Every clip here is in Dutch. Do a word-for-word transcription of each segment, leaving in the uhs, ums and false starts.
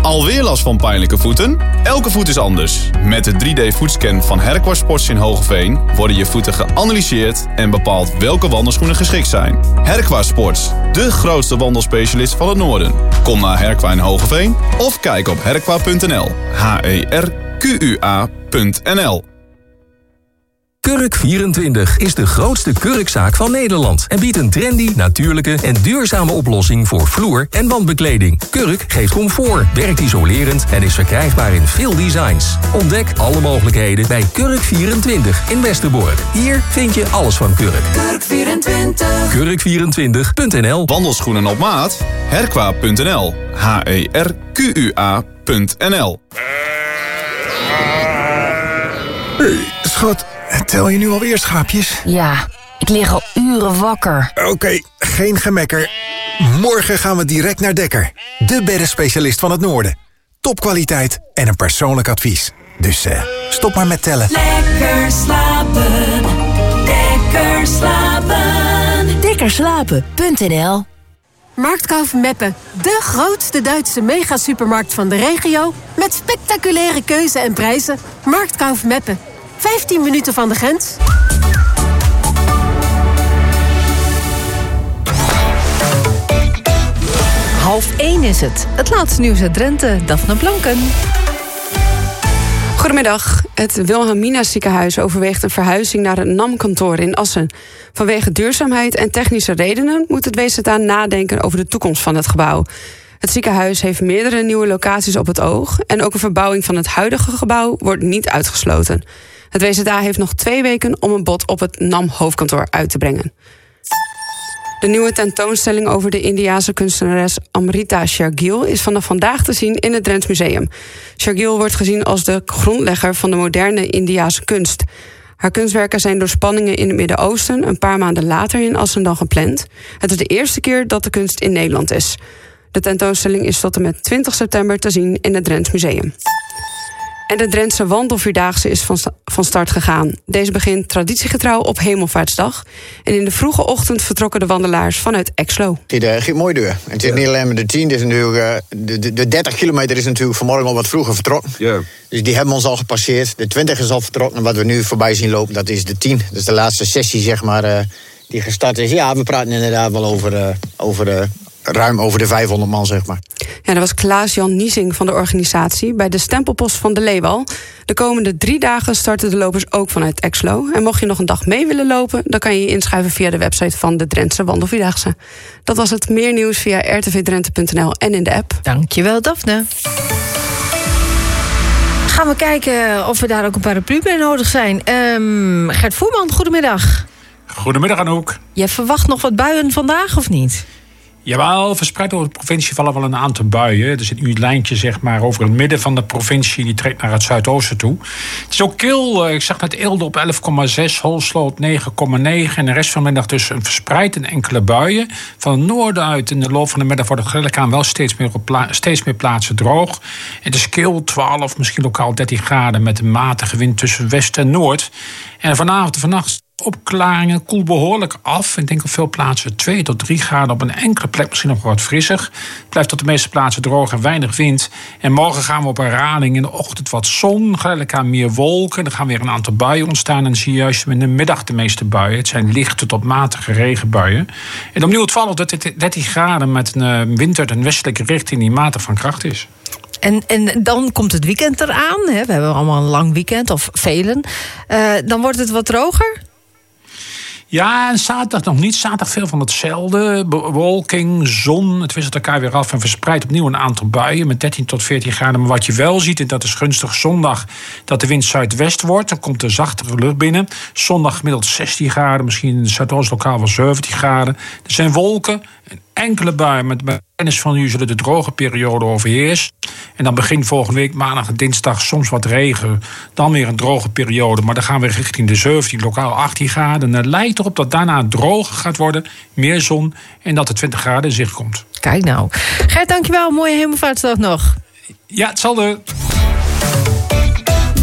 Alweer last van pijnlijke voeten? Elke voet is anders. Met de drie D voetscan van Herkwa Sports in Hoogeveen worden je voeten geanalyseerd en bepaald welke wandelschoenen geschikt zijn. Herkwa Sports, de grootste wandelspecialist van het noorden. Kom naar Herkwa in Hoogeveen of kijk op herkwa punt n l. H E R Q U A punt n l. Kurk vierentwintig is de grootste kurkzaak van Nederland en biedt een trendy, natuurlijke en duurzame oplossing voor vloer- en wandbekleding. Kurk geeft comfort, werkt isolerend en is verkrijgbaar in veel designs. Ontdek alle mogelijkheden bij Kurk vierentwintig in Westerbork. Hier vind je alles van Kurk. Kurk vierentwintig. kurk vierentwintig punt n l. Wandelschoenen op maat? herkwa punt n l. H E R Q U A punt n l. Hey, schat. Tel je nu alweer schaapjes? Ja, ik lig al uren wakker. Oké, okay, geen gemekker. Morgen gaan we direct naar Dekker. De beddenspecialist van het noorden. Topkwaliteit en een persoonlijk advies. Dus uh, stop maar met tellen. Lekker slapen. Lekker slapen. Dekkerslapen punt n l. Marktkauf Meppen, de grootste Duitse megasupermarkt van de regio... met spectaculaire keuze en prijzen. Marktkauf Meppen. vijftien minuten van de grens. Half één is het. Het laatste nieuws uit Drenthe. Daphne Blanken. Goedemiddag. Het Wilhelmina ziekenhuis overweegt een verhuizing naar het N A M-kantoor in Assen. Vanwege duurzaamheid en technische redenen moet het W Z A nadenken over de toekomst van het gebouw. Het ziekenhuis heeft meerdere nieuwe locaties op het oog en ook een verbouwing van het huidige gebouw wordt niet uitgesloten. Het W Z A heeft nog twee weken om een bod op het N A M-hoofdkantoor uit te brengen. De nieuwe tentoonstelling over de Indiase kunstenares Amrita Shergill is vanaf vandaag te zien in het Drents Museum. Shergill wordt gezien als de grondlegger van de moderne Indiase kunst. Haar kunstwerken zijn door spanningen in het Midden-Oosten een paar maanden later in Assen dan gepland. Het is de eerste keer dat de kunst in Nederland is. De tentoonstelling is tot en met twintig september te zien in het Drents Museum. En de Drentse Wandelvierdaagse is van, van start gegaan. Deze begint traditiegetrouw op Hemelvaartsdag. En in de vroege ochtend vertrokken de wandelaars vanuit Exlo. Het uh, gaat mooi door. En het is ja. niet alleen maar de tien, het is natuurlijk, uh, de, de, de dertig kilometer is natuurlijk vanmorgen al wat vroeger vertrokken. Ja. Dus die hebben ons al gepasseerd. De twintig is al vertrokken. En wat we nu voorbij zien lopen, dat is de tien. Dat is de laatste sessie, zeg maar, uh, die gestart is. Ja, we praten inderdaad wel over... Uh, over uh, ruim over de vijfhonderd man, zeg maar. Ja, dat was Klaas-Jan Niesing van de organisatie bij de stempelpost van de Leeuwal. De komende drie dagen starten de lopers ook vanuit Exlo. En mocht je nog een dag mee willen lopen, dan kan je je inschrijven via de website van de Drentse Wandelvierdaagse. Dat was het. Meer nieuws via r t v drenthe punt n l en in de app. Dankjewel, Daphne. Gaan we kijken of we daar ook een paraplu bij nodig zijn. Um, Gert Voerman, goedemiddag. Goedemiddag, Anouk. Jij verwacht nog wat buien vandaag of niet? Jawel, verspreid over de provincie vallen wel een aantal buien. Er zit nu een lijntje zeg maar, over het midden van de provincie. Die trekt naar het zuidoosten toe. Het is ook kil. Ik zag net Eelde op elf komma zes, Holsloot negen komma negen. En de rest van de middag dus een verspreid en enkele buien. Van het noorden uit in de loop van de middag wordt het geleidelijk aan wel steeds meer, op pla- steeds meer plaatsen droog. Het is kil, twaalf, misschien lokaal dertien graden... met een matige wind tussen west en noord. En vanavond en vannacht... opklaringen, koelt behoorlijk af. Ik denk op veel plaatsen twee tot drie graden. Op een enkele plek misschien nog wat frisser. Het blijft op de meeste plaatsen droog en weinig wind. En morgen gaan we op een herhaling. In de ochtend wat zon, geleidelijk aan meer wolken. Er gaan weer een aantal buien ontstaan. En dan zie je juist in de middag de meeste buien. Het zijn lichte tot matige regenbuien. En opnieuw het vallen op dertien graden... met een wind uit een westelijke richting die matig van kracht is. En, en dan komt het weekend eraan. Hè? We hebben allemaal een lang weekend, of velen. Uh, dan wordt het wat droger? Ja, en zaterdag nog niet. Zaterdag veel van hetzelfde. Bewolking, zon, het wisselt elkaar weer af... en verspreidt opnieuw een aantal buien met dertien tot veertien graden. Maar wat je wel ziet, en dat is gunstig zondag... dat de wind zuidwest wordt, dan komt de zachtere lucht binnen. Zondag gemiddeld zestien graden, misschien in de zuidoost-lokaal wel zeventien graden. Er zijn wolken, een enkele bui met kennis van u zullen de droge periode overheersen. En dan begin volgende week, maandag en dinsdag, soms wat regen. Dan weer een droge periode, maar dan gaan we richting de zeventien, lokaal achttien graden. En het lijkt erop dat daarna het droger gaat worden, meer zon... en dat de twintig graden in zicht komt. Kijk nou. Gert, dankjewel. Mooie Hemelvaartsdag nog. Ja, hetzelfde.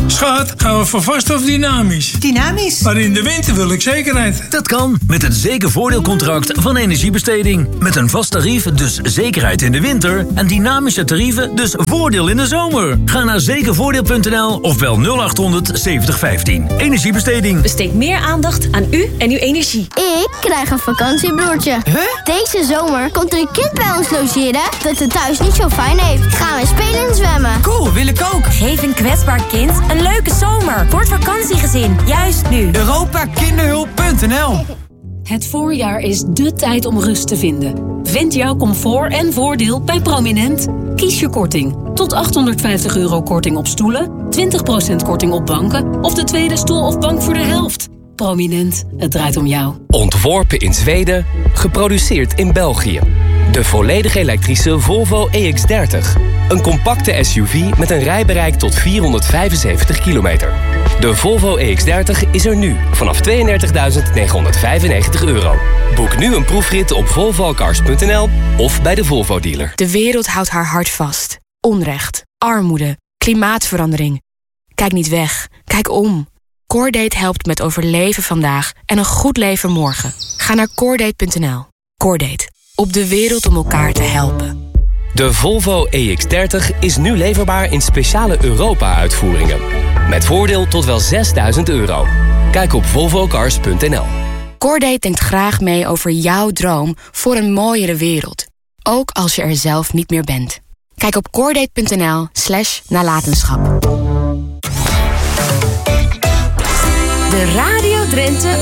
Schat, gaan we voor vast of dynamisch? Dynamisch. Maar in de winter wil ik zekerheid. Dat kan, met het zekervoordeelcontract van Energiebesteding. Met een vast tarief, dus zekerheid in de winter. En dynamische tarieven, dus voordeel in de zomer. Ga naar zekervoordeel punt n l of bel nul acht honderd zeventig vijftien. Energiebesteding. Besteed meer aandacht aan u en uw energie. Ik krijg een vakantiebroertje. Huh? Deze zomer komt er een kind bij ons logeren dat het thuis niet zo fijn heeft. Gaan we spelen en zwemmen. Cool, wil ik ook. Geef een kwetsbaar kind een leuke zomer. Voor het vakantiegezin, juist nu. Europa Kinderhulp punt n l. Het voorjaar is dé tijd om rust te vinden. Vind jouw comfort en voordeel bij Prominent. Kies je korting. Tot achthonderdvijftig euro korting op stoelen, twintig procent korting op banken of de tweede stoel of bank voor de helft. Prominent, het draait om jou. Ontworpen in Zweden, geproduceerd in België. De volledig elektrische Volvo E X dertig. Een compacte S U V met een rijbereik tot vierhonderdvijfenzeventig kilometer. De Volvo E X dertig is er nu vanaf tweeëndertigduizend negenhonderdvijfennegentig euro. Boek nu een proefrit op volvo cars punt n l of bij de Volvo dealer. De wereld houdt haar hart vast. Onrecht, armoede, klimaatverandering. Kijk niet weg, kijk om. Coordate helpt met overleven vandaag en een goed leven morgen. Ga naar coordate punt n l. Coordate, op de wereld om elkaar te helpen. De Volvo E X dertig is nu leverbaar in speciale Europa-uitvoeringen. Met voordeel tot wel zesduizend euro. Kijk op volvo cars punt n l. Coordate denkt graag mee over jouw droom voor een mooiere wereld. Ook als je er zelf niet meer bent. Kijk op coordate punt n l slash nalatenschap. De Radio Drenthe